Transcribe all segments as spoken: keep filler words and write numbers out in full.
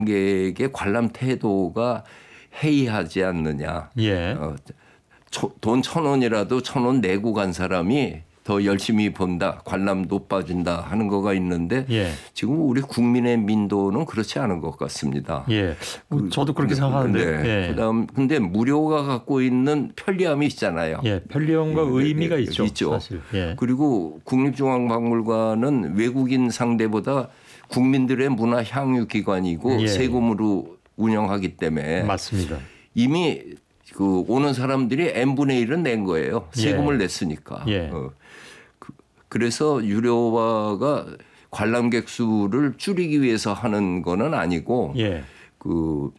관람객의 관람 태도가 해이하지 않느냐. 예. 어, 돈 천 원이라도 천 원 내고 간 사람이 더 열심히 본다. 관람도 빠진다 하는 거가 있는데 예. 지금 우리 국민의 민도는 그렇지 않은 것 같습니다. 예. 그, 저도 그렇게 생각하는데. 네. 예. 그다음 근데 무료가 갖고 있는 편리함이 있잖아요. 예. 편리함과 예. 의미가 예. 있죠. 있죠. 사실. 예. 그리고 국립중앙박물관은 외국인 상대보다 국민들의 문화 향유 기관이고 예. 세금으로 운영하기 때문에 맞습니다. 이미 그 오는 사람들이 n분의 일은 낸 거예요. 세금을 예. 냈으니까. 예. 어. 그, 그래서 유료화가 관람객 수를 줄이기 위해서 하는 거는 아니고 예. 그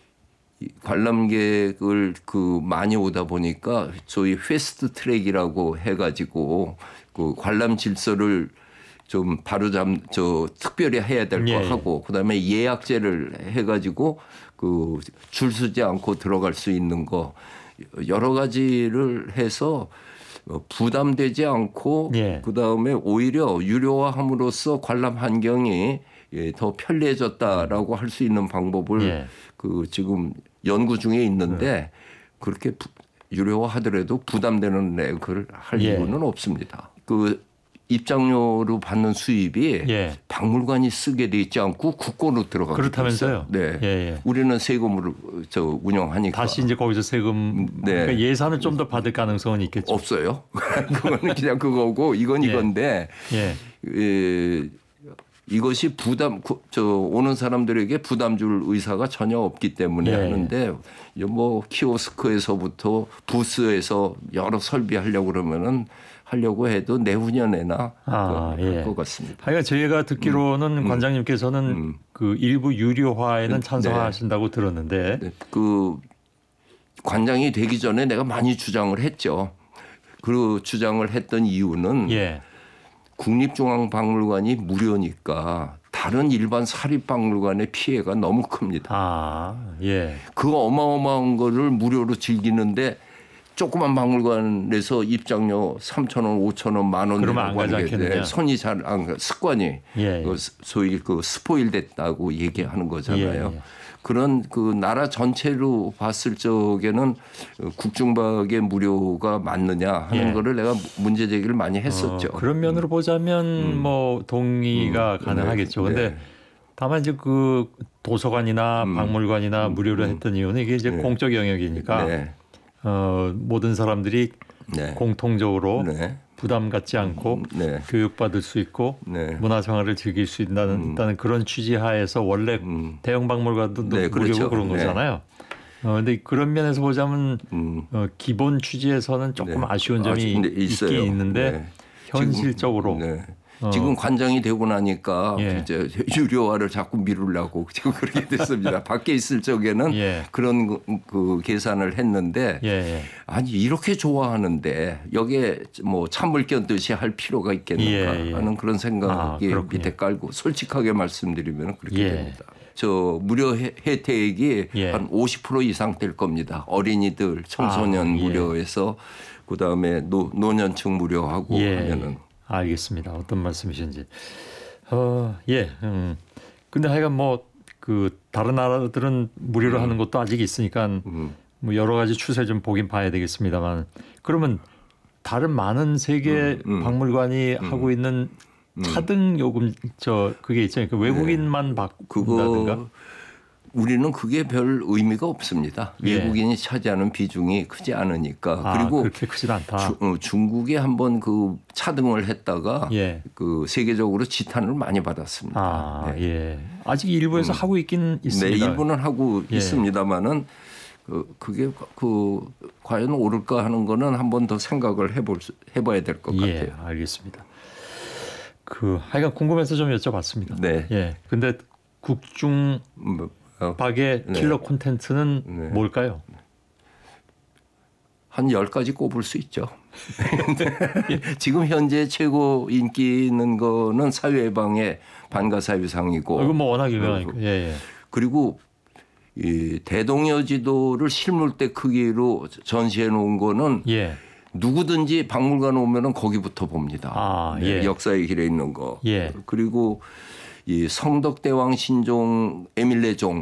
관람객을 그 많이 오다 보니까 소위 패스트 트랙이라고 해가지고 그 관람 질서를 좀 바로잡 저 특별히 해야 될 거 예. 하고 그다음에 예약제를 해가지고 그 줄 서지 않고 들어갈 수 있는 거 여러 가지를 해서 부담되지 않고 예. 그다음에 오히려 유료화함으로써 관람 환경이 더 편리해졌다라고 할 수 있는 방법을 예. 그 지금 연구 중에 있는데 그렇게 유료화하더라도 부담되는 내역을 할 예. 이유는 없습니다. 그 입장료로 받는 수입이 예. 박물관이 쓰게 돼 있지 않고 국고로 들어가고 그렇다면서요? 네, 예, 예. 우리는 세금으로 저 운영하니까 다시 이제 거기서 세금 네. 그러니까 예산을 좀 더 받을 가능성은 있겠죠. 없어요. 그거는 그냥 그거고 이건 예. 이건데 예. 에, 이것이 부담 저 오는 사람들에게 부담 줄 의사가 전혀 없기 때문에 예. 하는데 뭐 키오스크에서부터 부스에서 여러 설비하려고 그러면은 하려고 해도 내후년에나 아, 할 것 예. 같습니다. 하여간 저희가 듣기로는 음, 관장님께서는 음. 그 일부 유료화에는 네. 찬성하신다고 들었는데 네. 그 관장이 되기 전에 내가 많이 주장을 했죠. 그 주장을 했던 이유는 예. 국립중앙박물관이 무료니까 다른 일반 사립박물관의 피해가 너무 큽니다. 아, 예. 그 어마어마한 거를 무료로 즐기는데 조그만 박물관에서 입장료 삼천 원, 오천 원, 만 원 그러면 안 내라고 가지 하는 게 않겠느냐. 손이 잘 안 가. 습관이 예. 그 소위 그 스포일 됐다고 얘기하는 거잖아요. 예, 예. 그런 그 나라 전체로 봤을 적에는 국중박의 무료가 맞느냐 하는 예. 거를 내가 문제 제기를 많이 했었죠. 어, 그런 면으로 보자면 음. 뭐 동의가 음. 가능하겠죠. 그런데 네. 다만 이제 그 도서관이나 음. 박물관이나 음. 무료로 음. 했던 이유는 이게 이제 네. 공적 영역이니까 네. 어, 모든 사람들이 네. 공통적으로 네. 부담 갖지 않고 네. 교육받을 수 있고 네. 문화생활을 즐길 수 있다는 음. 있다는 그런 취지하에서 원래 음. 대형 박물관도 네, 무료고 그렇죠. 그런 네. 거잖아요. 어, 근데 그런 면에서 보자면 음. 어, 기본 취지에서는 조금 네. 아쉬운 점이 아, 네, 있어요. 있긴 있는데 네. 현실적으로 지금, 네. 어. 지금 관장이 되고 나니까 예. 이제 유료화를 자꾸 미루려고 지금 그렇게 됐습니다. 밖에 있을 적에는 예. 그런 그, 그 계산을 했는데 예, 예. 아니 이렇게 좋아하는데 여기에 뭐 찬물 껴듯이 할 필요가 있겠는가 예, 예. 하는 그런 생각이 아, 그렇군요. 밑에 깔고 솔직하게 말씀드리면 그렇게 예. 됩니다. 저 무료 혜- 혜택이 예. 한 오십 퍼센트 이상 될 겁니다. 어린이들, 청소년 아, 예. 무료에서 그다음에 노, 노년층 무료하고 예. 하면은 알겠습니다. 어떤 말씀이신지. 어, 예. 음. 근데 하여간 뭐 그 다른 나라들은 무료로 음. 하는 것도 아직 있으니까 음. 뭐 여러 가지 추세 좀 보긴 봐야 되겠습니다만 그러면 다른 많은 세계 음, 음. 박물관이 하고 있는 차등 요금 저 그게 있잖아요. 그 외국인만 바꾼다든가. 그거 우리는 그게 별 의미가 없습니다. 예. 외국인이 차지하는 비중이 크지 않으니까. 아, 그리고 그렇게 크진 않다. 주, 어, 중국에 한번 그 차등을 했다가 예. 그 세계적으로 지탄을 많이 받았습니다. 아, 네. 예. 아직 일부에서 하고 있긴 네, 있습니다. 일부는 하고 예. 있습니다만은 그 그게 그 과연 옳을까 하는 거는 한 번 더 생각을 해볼 수, 해봐야 될 것 예, 같아요. 알겠습니다. 그 하여간 궁금해서 좀 여쭤봤습니다. 네. 예. 근데 국중 뭐, 어, 박의 네. 킬러 콘텐츠는 네. 뭘까요? 한 열 가지 꼽을 수 있죠. 지금 현재 최고 인기 있는 거는 사회방의 반가사유상이고. 이건 뭐 워낙 유명하니까. 예, 예. 그리고 이 대동여지도를 실물대 크기로 전시해 놓은 거는 예. 누구든지 박물관 오면은 거기부터 봅니다. 아, 네, 예. 역사의 길에 있는 거. 예. 그리고 이 성덕대왕 신종 에밀레종